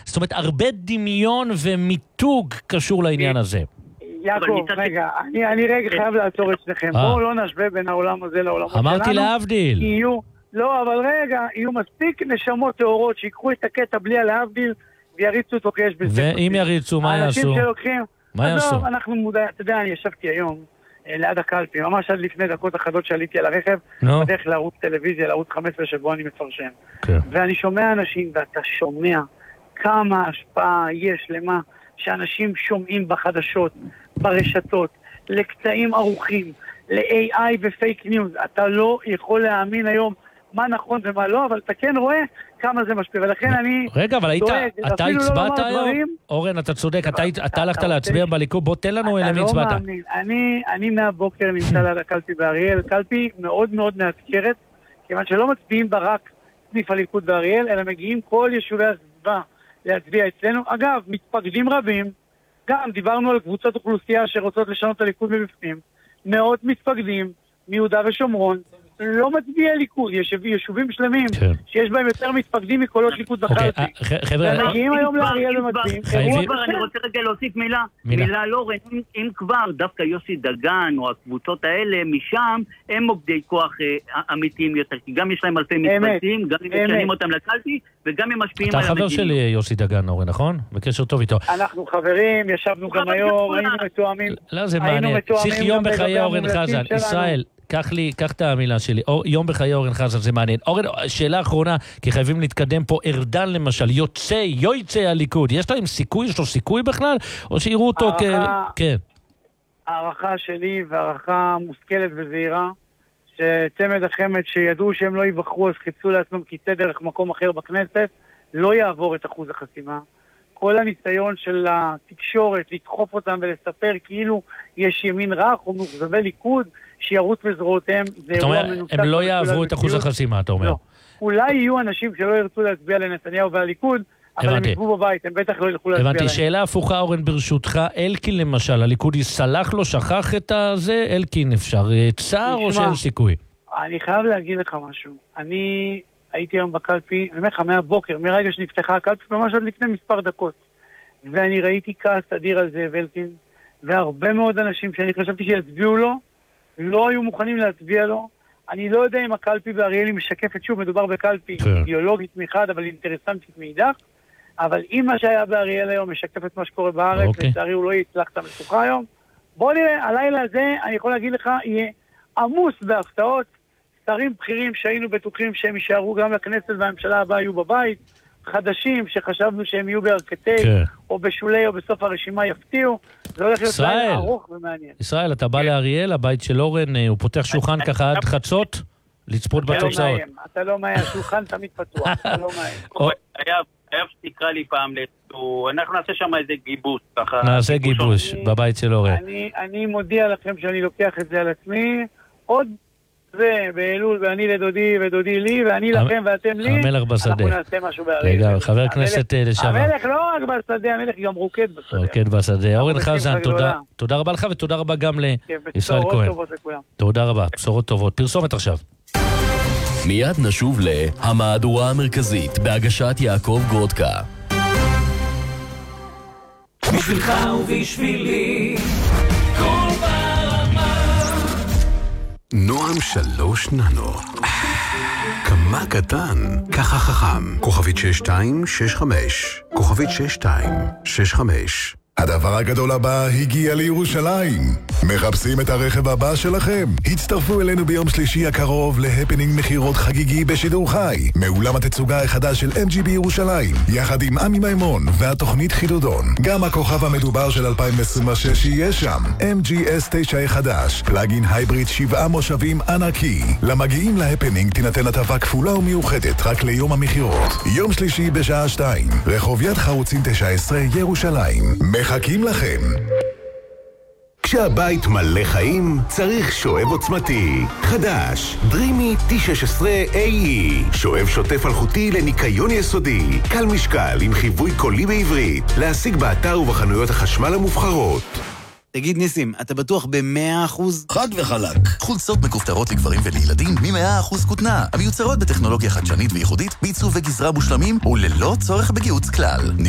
זאת אומרת, הרבה דמיון ומיתוג קשור לעניין הזה. יעקב, רגע, אני רגע חייב לעצור אצלכם. בואו לא נשווה בין העולם הזה לעולם שלנו. אמרתי להבדיל. לא, אבל רגע, יהיו מספיק נשמות טהורות שיקחו את הקטע בלי הלהבדיל ויריצו אותו כי יש בזה. ואם יריצו, מה יעשו? האנשים שלוקחים... מה יעשו? אנחנו מודעים, אתה יודע, אני ישבתי היום ליד הקלפי, ממש עד לפני דקות אחדות שעליתי על הרכב, בדרך לערוץ טלוויזיה, לערוץ 15 שבו אני מפרשם. ואני שומע אנשים, ואתה שומע כמה השפעה יש למה שאנשים שומעים בחדשות, ברשתות, לקטעים ערוכים, ל-AI ופייק ניוז. אתה לא יכול להאמין היום מה נכון ומה לא, אבל אתה כן רואה כמה זה משפיע, ולכן אני... רגע, אבל אתה הצבעת היום? אורן, אתה צודק, אתה הלכת להצביע בליכוד, בוא תן לנו למי הצבעת. אתה לא מאמין, אני מהבוקר נמצא ליד הקלפי באריאל, קלפי מאוד מאוד מאתגרת, כיוון שלא מצביעים בה רק סניף הליכוד באריאל, אלא מגיעים כל יישובי הסביבה להצביע אצלנו. אגב, מתפקדים רבים, גם דיברנו על קבוצות אוכלוסייה שרוצות לשנות את הליכוד מבפנים, מאות מתפקדים מיהודה ושומרון, לא מצביע ליכוד, יש יישובים שלמים שיש בהם יותר מתפקדים מקולות ליכוד בקלפי. מגיעים היום לאריאל ומצביעים. אני רוצה רגע להוסיף מילה לא, אם כבר דווקא יוסי דגן או הקבוצות האלה משם, הם מוקדי כוח אמיתיים יותר, כי גם יש להם אלפי מתפקדים, גם אם משנים אותם לקלפי, וגם הם משפיעים על המדינה. אתה חבר שלי יוסי דגן, אורן, נכון? בקשר טוב איתו. אנחנו חברים, ישבנו גם היום, היינו מתואמים. לא, זה מעניין. צריך יום בחיי אורן חזן. ישראל, קח את המילה שלי. יום בחיי אורן חזן, זה מעניין. אורן, שאלה אחרונה, כי חייבים להתקדם פה. ארדן למשל, יוצא הליכוד. יש לו סיכוי בכלל? או שיראו אותו כן. הערכה שלי והערכה מושכלת וזהירה, שצמד החמד שידעו שהם לא יבחרו, אז חיפשו לעצמם קיצה דרך מקום אחר בכנסת, לא יעבור את אחוז החסימה. כל הניסיון של התקשורת לדחוף אותם ולספר כאילו יש ימין רך או מוחזבי ליכוד שירוץ בזרועותיהם. זאת אומרת, הם לא יעברו את אחוז החסימה, אתה אומר. לא. אולי יהיו אנשים שלא ירצו להצביע לנתניהו והליכוד, אבל הם ישבו בבית, הם בטח לא ילכו להצביע להם. הבנתי, שאלה הפוכה, אורן, ברשותך, אלקין למשל, הליכוד יסלח לו, שכח את זה, אלקין אפשר צער או שאין סיכוי? אני חייב להגיד לך משהו. אני הייתי היום בקלפי, מהבוקר, מרגע שנפתחה הקלפי, ממש עד לפני מספר דקות. ואני ראיתי כעס אדיר על זה, אלקין, והרבה מאוד אנשים שאני חשבתי שיצביעו לו, לא היו מוכנים להצביע לו. אני לא יודע אם הקלפי באריאל משקפת, שוב, מדובר בקלפי אידיאולוגית מחד, אבל אינטרסנטית מאידך, אבל אם מה שהיה באריאל היום משקף את מה שקורה בארץ, לצערי הוא לא יצלח את המשוכה היום. בוא נראה, הלילה הזה, אני יכול להגיד לך, יהיה עמוס בהפתעות, שרים בכירים שהיינו בטוחים שהם יישארו גם לכנסת והממשלה הבאה יהיו בבית, חדשים שחשבנו שהם יהיו בהרכתי, או בשולי או בסוף הרשימה יפתיעו, זה הולך להיות לילה ארוך ומעניין. ישראל, אתה בא לאריאל, הבית של אורן, הוא פותח שולחן ככה עד חצות, לצפות בתוצאות. אתה לא מאיים, שולחן תמיד פתוח, אתה לא מאיים. חייב שתקרא לי פעם אנחנו נעשה שם איזה גיבוש. נעשה גיבוש בבית של אורן. אני מודיע לכם שאני לוקח את זה על עצמי, עוד זה באלול, ואני לדודי ודודי לי, ואני לכם ואתם לי. המלך בשדה. אנחנו נעשה משהו באריאל. רגע, חבר הכנסת לשעבר. המלך לא רק בשדה, המלך גם רוקד בשדה. רוקד בשדה. אורן חזן, תודה רבה לך ותודה רבה גם לישראל כהן. תודה רבה, בשורות טובות. פרסומת עכשיו. מיד נשוב להמהדורה המרכזית בהגשת יעקב גרודקה. בשבילך ובשבילי כל ברמה נועם 3 ננו כמה קטן, ככה חכם. כוכבית 6265 כוכבית 6265. הדבר הגדול הבא הגיע לירושלים. מחפשים את הרכב הבא שלכם? הצטרפו אלינו ביום שלישי הקרוב להפנינג מחירות חגיגי בשידור חי מאולם התצוגה החדש של MG בירושלים, יחד עם עמי מימון והתוכנית חידודון. גם הכוכב המדובר של 2026 יהיה שם. MG S9 החדש, פלאגין הייבריד 7 מושבים ענקי. למגיעים להפנינג תינתן הטבה כפולה ומיוחדת רק ליום המחירות. יום שלישי בשעה 2, רחוב יד חרוצים 19 ירושלים. מחכים לכם. כשהבית מלא חיים, צריך שואב עוצמתי. חדש, דרימי T16AE. שואב שוטף אלחוטי לניקיון יסודי. קל משקל עם חיווי קולי בעברית. להשיג באתר ובחנויות החשמל המובחרות. תגיד ניסים, אתה בטוח ב100%? חד וחלק. חולצות מכופתרות לגברים ולילדים מ100% כותנה. המיוצרות בטכנולוגיה חדשנית וייחודית, בעיצוב וגזרה מושלמים וללא צורך בגיהוץ כלל.